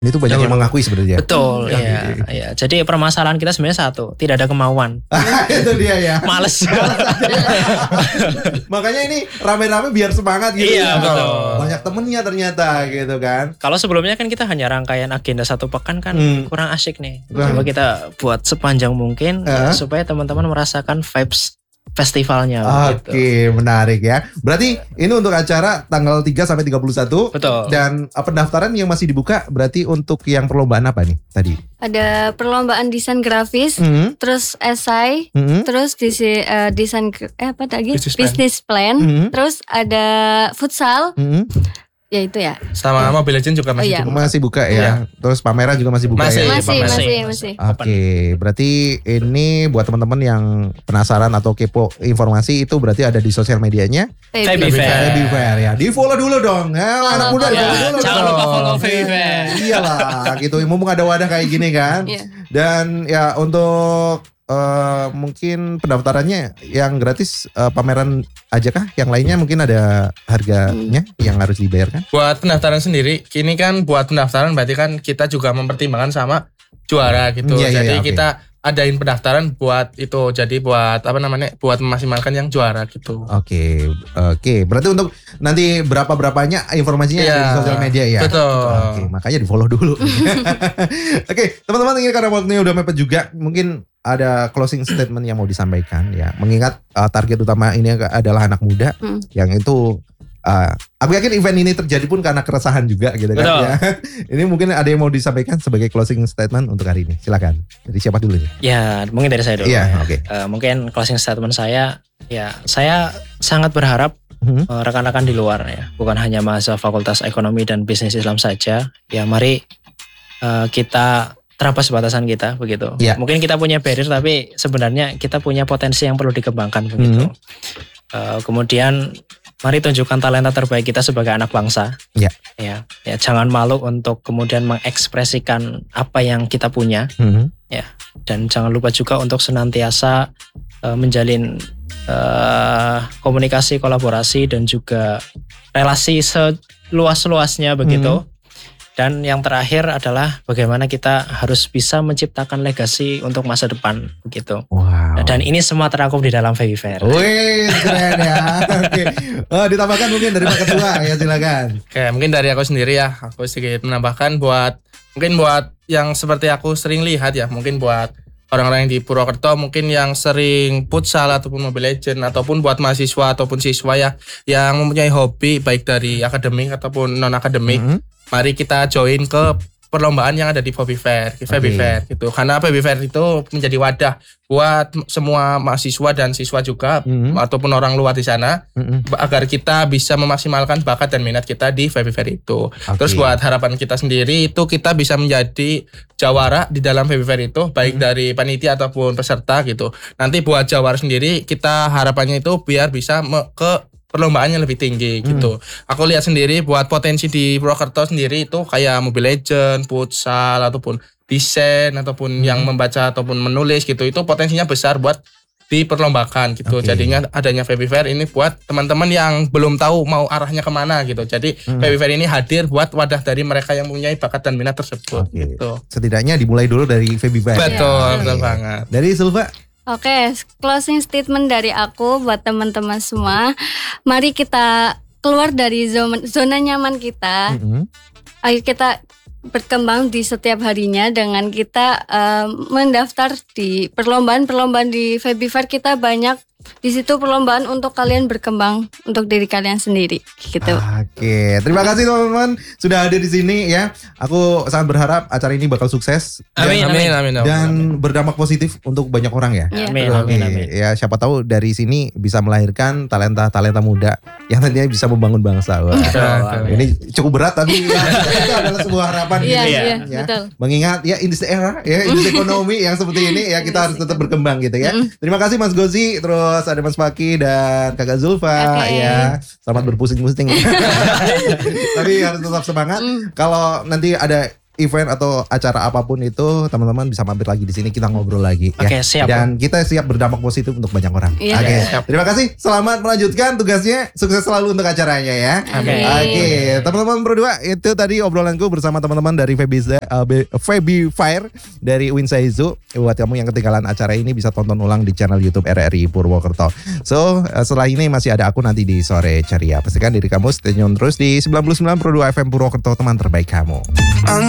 Ini tuh banyak yang mengakui sebenarnya. Betul, ya. Jadi permasalahan kita sebenarnya satu, tidak ada kemauan. Itu dia ya. Males. Makanya ini rame-rame biar semangat gitu. Iya, betul. Banyak temennya ternyata gitu kan. Kalau sebelumnya kan kita hanya rangkaian agenda 1 pekan kan kurang asik nih. Kurang. Coba kita buat sepanjang mungkin supaya teman-teman merasakan vibes festivalnya. Oke, menarik ya. Berarti ini untuk acara tanggal 3 sampai 31. Betul. Dan pendaftaran yang masih dibuka berarti untuk yang perlombaan apa nih tadi? Ada perlombaan desain grafis, terus esai, terus desain apa tadi? Business plan, terus ada futsal. Ya itu ya. Sama Mobile Legends juga masih dibuka. Masih buka ya. Terus pameran juga masih buka ya. Masih. Oke, berarti ini buat teman-teman yang penasaran atau kepo informasi itu berarti ada di sosial medianya Feby Fair ya. Di follow dulu dong. Anak muda Ya, dulu jangan dong. lupa follow Feby Fair. Iyalah, gitu. Mumpung ada wadah kayak gini kan. Dan ya untuk mungkin pendaftarannya yang gratis pameran aja kah? Yang lainnya mungkin ada harganya yang harus dibayarkan? Buat pendaftaran sendiri, kini kan buat pendaftaran berarti kan kita juga mempertimbangkan sama juara gitu. Jadi kita adain pendaftaran buat itu. Jadi buat buat memaksimalkan yang juara gitu. Oke. Berarti untuk nanti berapa-berapanya informasinya ada di sosial media ya? Betul. Oke, makanya di follow dulu. Oke, teman-teman, ini karena waktunya udah mepet juga, mungkin ada closing statement yang mau disampaikan ya. Mengingat target utama ini adalah anak muda yang itu aku yakin event ini terjadi pun karena keresahan juga gitu kan ya. Ini mungkin ada yang mau disampaikan sebagai closing statement untuk hari ini. Silakan. Dari siapa dulu nih? Ya, mungkin dari saya dulu. Iya, oke. Mungkin closing statement saya, ya saya sangat berharap rekan-rekan di luar ya, bukan hanya mahasiswa Fakultas Ekonomi dan Bisnis Islam saja. Ya, mari kita terhapus batasan kita begitu. Yeah. Mungkin kita punya barrier tapi sebenarnya kita punya potensi yang perlu dikembangkan begitu. Kemudian mari tunjukkan talenta terbaik kita sebagai anak bangsa. Ya, jangan malu untuk kemudian mengekspresikan apa yang kita punya. Ya, dan jangan lupa juga untuk senantiasa menjalin komunikasi, kolaborasi dan juga relasi seluas-luasnya begitu. Dan yang terakhir adalah bagaimana kita harus bisa menciptakan legasi untuk masa depan begitu. Wow. Dan ini semua terangkum di dalam Feby Fair. Wih, keren ya. Oke. Ditambahkan mungkin dari Pak Ketua ya, silakan. Oke, mungkin dari aku sendiri ya, aku sedikit menambahkan buat yang seperti aku sering lihat ya, mungkin buat orang-orang yang di Purwokerto mungkin yang sering futsal ataupun Mobile Legends ataupun buat mahasiswa ataupun siswa ya yang mempunyai hobi baik dari akademik ataupun non akademik. Mari kita join ke perlombaan yang ada di Feby Fair gitu. Karena Feby Fair itu menjadi wadah buat semua mahasiswa dan siswa juga ataupun orang luar di sana agar kita bisa memaksimalkan bakat dan minat kita di Feby Fair itu. Terus buat harapan kita sendiri itu kita bisa menjadi jawara di dalam Feby Fair itu baik dari panitia ataupun peserta gitu. Nanti buat jawara sendiri kita harapannya itu biar bisa ke perlombaannya lebih tinggi gitu. Aku lihat sendiri buat potensi di Purwokerto sendiri itu kayak Mobile Legends, futsal ataupun desain ataupun yang membaca ataupun menulis gitu. Itu potensinya besar buat diperlombakan gitu. Jadinya adanya Feby Fair ini buat teman-teman yang belum tahu mau arahnya kemana gitu. Jadi Feby Fair ini hadir buat wadah dari mereka yang mempunyai bakat dan minat tersebut gitu. Setidaknya dimulai dulu dari Feby Fair. Betul banget. Dari Silva? Oke, closing statement dari aku buat teman-teman semua. Mari kita keluar dari zona nyaman kita. Ayo kita berkembang di setiap harinya dengan kita mendaftar di perlombaan di Feby Fair. Kita banyak di situ perlombaan untuk kalian berkembang untuk diri kalian sendiri gitu. Oke, terima kasih teman-teman sudah hadir di sini ya. Aku sangat berharap acara ini bakal sukses. Amin. Dan berdampak positif untuk banyak orang ya. Amin. Ya, siapa tahu dari sini bisa melahirkan talenta muda yang nantinya bisa membangun bangsa. Ini cukup berat tapi ya, itu adalah sebuah harapan. Iya, betul. Mengingat ya in this era ya, in this ekonomi yang seperti ini ya kita harus tetap berkembang gitu ya. Terima kasih Mas Gozi, terus ada Mas Faki dan Kakak Zulfa ya. Selamat berpusing-pusing. Tapi harus tetap semangat. Kalau nanti ada event atau acara apapun itu, teman-teman bisa mampir lagi di sini, kita ngobrol lagi. Oke, siap. Dan kita siap berdampak positif untuk banyak orang. Iya. Oke, Siap. terima kasih. Selamat melanjutkan tugasnya. Sukses selalu untuk acaranya ya. Oke, teman-teman berdua, itu tadi obrolanku bersama teman-teman dari Febi Fire dari Winsaizu. Buat kamu yang ketinggalan acara ini bisa tonton ulang di channel YouTube RRI Purwokerto. So, setelah ini masih ada aku nanti di sore ceria. Pastikan diri kamu stay tune terus di 99.2 FM Purwokerto, teman terbaik kamu.